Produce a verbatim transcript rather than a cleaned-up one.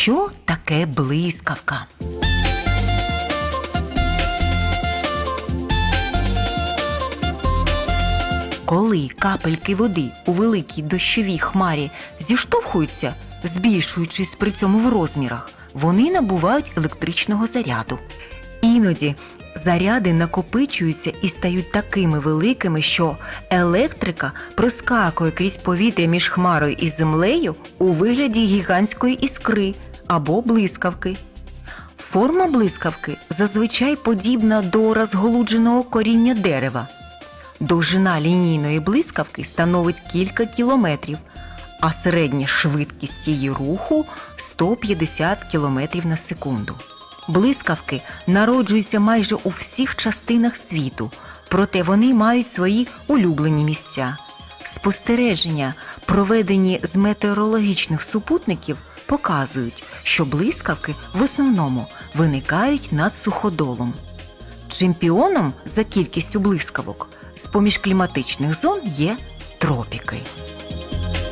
Що таке блискавка? Коли капельки води у великій дощовій хмарі зіштовхуються, збільшуючись при цьому в розмірах, вони набувають електричного заряду. Іноді заряди накопичуються і стають такими великими, що електрика проскакує крізь повітря між хмарою і землею у вигляді гігантської іскри або блискавки. Форма блискавки зазвичай подібна до розголудженого коріння дерева. Довжина лінійної блискавки становить кілька кілометрів, а середня швидкість її руху – сто п'ятдесят кілометрів на секунду. Блискавки народжуються майже у всіх частинах світу, проте вони мають свої улюблені місця. Спостереження, проведені з метеорологічних супутників, показують, що блискавки в основному виникають над суходолом. Чемпіоном за кількістю блискавок з-поміж кліматичних зон є тропіки.